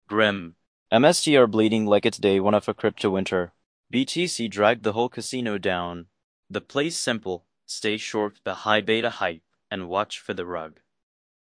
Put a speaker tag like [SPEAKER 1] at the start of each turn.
[SPEAKER 1] Grim. MST are bleeding like it's day one of a crypto winter. BTC dragged the whole casino down. The play's simple. Stay short the high beta hype and watch for the rug.